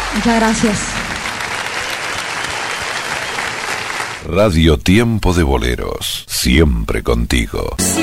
Muchas gracias. Radio Tiempo de Boleros, siempre contigo.